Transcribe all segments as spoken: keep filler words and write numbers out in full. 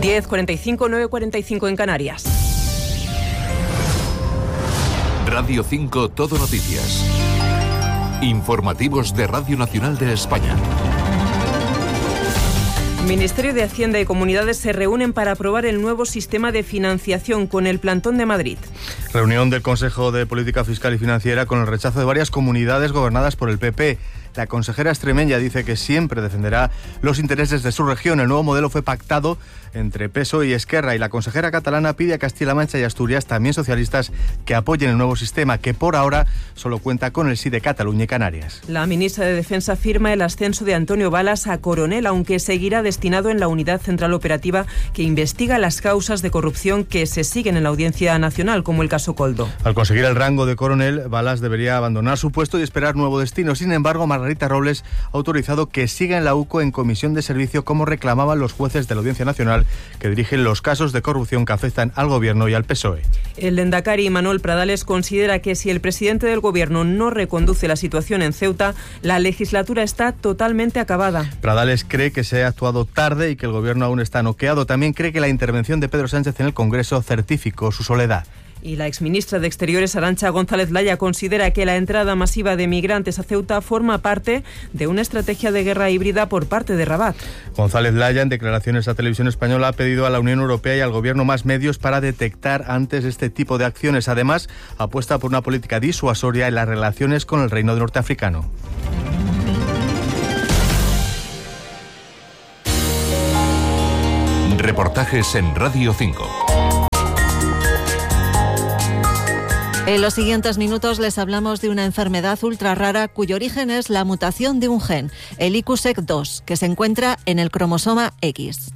diez cuarenta y cinco, nueve cuarenta y cinco en Canarias. Radio cinco Todo Noticias. Informativos de Radio Nacional de España. Ministerio de Hacienda y Comunidades se reúnen para aprobar el nuevo sistema de financiación con el plantón de Madrid. Reunión del Consejo de Política Fiscal y Financiera con el rechazo de varias comunidades gobernadas por el P P. La consejera extremeña dice que siempre defenderá los intereses de su región. El nuevo modelo fue pactado entre P S O E y Esquerra, y la consejera catalana pide a Castilla-La Mancha y Asturias, también socialistas, que apoyen el nuevo sistema, que por ahora solo cuenta con el sí de Cataluña y Canarias. La ministra de Defensa firma el ascenso de Antonio Balas a coronel, aunque seguirá destinado en la Unidad Central Operativa que investiga las causas de corrupción que se siguen en la Audiencia Nacional, como el caso Coldo. Al conseguir el rango de coronel, Balas debería abandonar su puesto y esperar nuevo destino. Sin embargo, Margarita Robles ha autorizado que siga en la U C O en comisión de servicio, como reclamaban los jueces de la Audiencia Nacional que dirigen los casos de corrupción que afectan al Gobierno y al P S O E. El lehendakari Manuel Pradales considera que si el presidente del Gobierno no reconduce la situación en Ceuta, la legislatura está totalmente acabada. Pradales cree que se ha actuado tarde y que el Gobierno aún está noqueado. También cree que la intervención de Pedro Sánchez en el Congreso certificó su soledad. Y la exministra de Exteriores, Arantxa González Laya, considera que la entrada masiva de migrantes a Ceuta forma parte de una estrategia de guerra híbrida por parte de Rabat. González Laya, en declaraciones a Televisión Española, ha pedido a la Unión Europea y al Gobierno más medios para detectar antes este tipo de acciones. Además, apuesta por una política disuasoria en las relaciones con el Reino Norteafricano. Reportajes en Radio cinco. En los siguientes minutos les hablamos de una enfermedad ultra rara cuyo origen es la mutación de un gen, el I Q S E C dos, que se encuentra en el cromosoma X.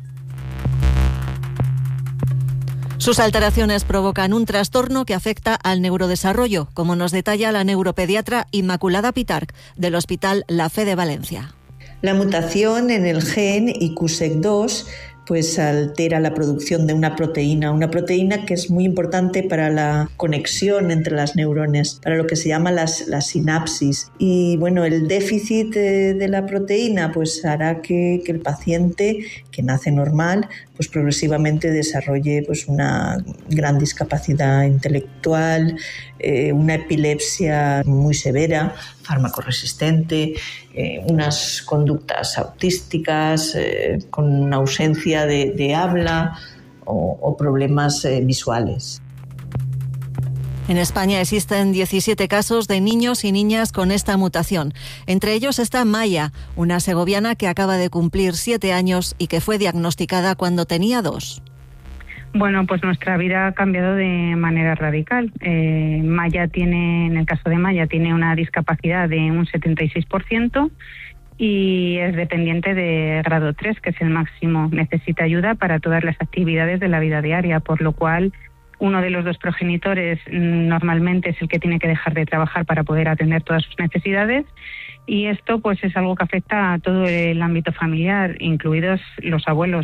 Sus alteraciones provocan un trastorno que afecta al neurodesarrollo, como nos detalla la neuropediatra Inmaculada Pitarch, del Hospital La Fe de Valencia. La mutación en el gen I Q S E C dos pues altera la producción de una proteína, una proteína que es muy importante para la conexión entre las neuronas, para lo que se llama las, la sinapsis. Y bueno, el déficit de, de la proteína pues hará que, que el paciente, que nace normal, pues progresivamente desarrolle pues una gran discapacidad intelectual, eh, una epilepsia muy severa, farmacoresistente, eh, unas conductas autísticas eh, con una ausencia de, de habla o, o problemas eh, visuales. En España existen diecisiete casos de niños y niñas con esta mutación. Entre ellos está Maya, una segoviana que acaba de cumplir siete años y que fue diagnosticada cuando tenía dos. Bueno, pues nuestra vida ha cambiado de manera radical. Eh, Maya tiene, en el caso de Maya, tiene una discapacidad de un setenta y seis por ciento y es dependiente de grado tres, que es el máximo. Necesita ayuda para todas las actividades de la vida diaria, por lo cual uno de los dos progenitores normalmente es el que tiene que dejar de trabajar para poder atender todas sus necesidades, y esto pues es algo que afecta a todo el ámbito familiar, incluidos los abuelos.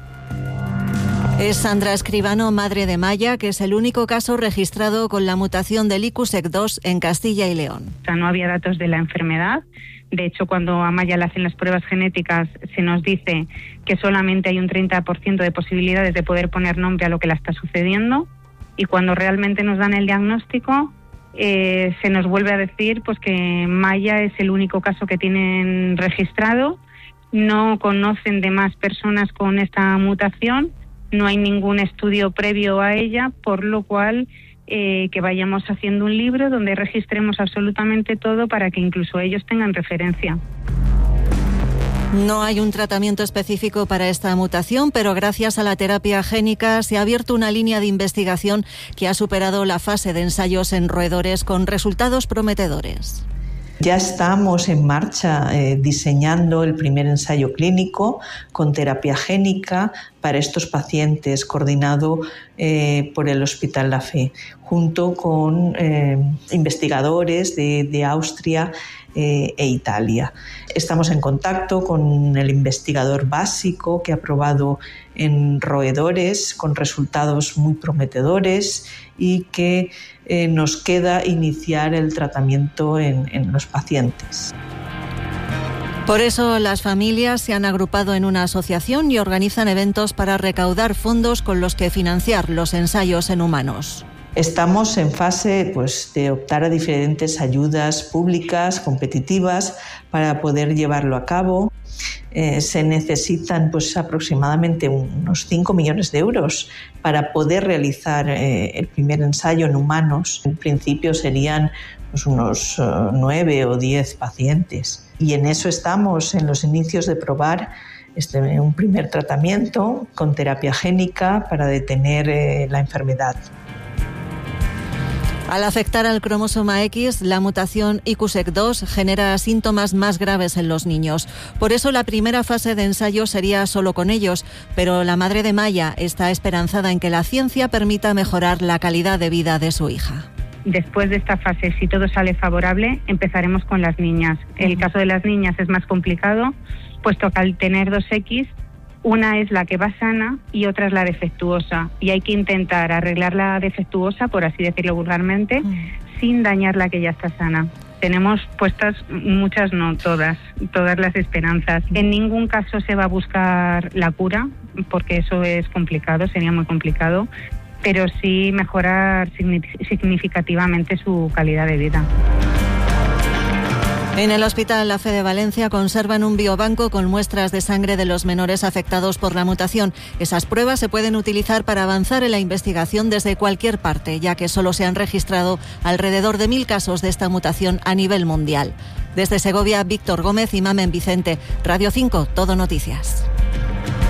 Es Sandra Escribano, madre de Maya, que es el único caso registrado con la mutación del I Q S E C dos en Castilla y León. O sea, no había datos de la enfermedad. De hecho, cuando a Maya le hacen las pruebas genéticas, se nos dice que solamente hay un treinta por ciento de posibilidades de poder poner nombre a lo que le está sucediendo. Y cuando realmente nos dan el diagnóstico, eh, se nos vuelve a decir pues que Maya es el único caso que tienen registrado. No conocen de más personas con esta mutación, no hay ningún estudio previo a ella, por lo cual eh, que vayamos haciendo un libro donde registremos absolutamente todo para que incluso ellos tengan referencia. No hay un tratamiento específico para esta mutación, pero gracias a la terapia génica se ha abierto una línea de investigación que ha superado la fase de ensayos en roedores con resultados prometedores. Ya estamos en marcha eh, diseñando el primer ensayo clínico con terapia génica para estos pacientes, coordinado eh, por el Hospital La Fe, junto con eh, investigadores de, de Austria eh, e Italia. Estamos en contacto con el investigador básico que ha probado en roedores con resultados muy prometedores y que eh, nos queda iniciar el tratamiento en, en los pacientes. Por eso las familias se han agrupado en una asociación y organizan eventos para recaudar fondos con los que financiar los ensayos en humanos. Estamos en fase pues, de optar a diferentes ayudas públicas, competitivas, para poder llevarlo a cabo. Eh, se necesitan pues, aproximadamente unos cinco millones de euros para poder realizar eh, el primer ensayo en humanos. En principio serían pues, unos uh, nueve o diez pacientes. Y en eso estamos, en los inicios de probar este, un primer tratamiento con terapia génica para detener eh, la enfermedad. Al afectar al cromosoma X, la mutación I Q S E C dos genera síntomas más graves en los niños. Por eso la primera fase de ensayo sería solo con ellos, pero la madre de Maya está esperanzada en que la ciencia permita mejorar la calidad de vida de su hija. Después de esta fase, si todo sale favorable, empezaremos con las niñas. El caso de las niñas es más complicado, puesto que al tener dos X, una es la que va sana y otra es la defectuosa. Y hay que intentar arreglar la defectuosa, por así decirlo vulgarmente, mm. sin dañar la que ya está sana. Tenemos puestas muchas, no todas, todas las esperanzas. En ningún caso se va a buscar la cura, porque eso es complicado, sería muy complicado, pero sí mejorar significativamente su calidad de vida. En el Hospital La Fe de Valencia conservan un biobanco con muestras de sangre de los menores afectados por la mutación. Esas pruebas se pueden utilizar para avanzar en la investigación desde cualquier parte, ya que solo se han registrado alrededor de mil casos de esta mutación a nivel mundial. Desde Segovia, Víctor Gómez y Mamen Vicente. Radio cinco, Todo Noticias.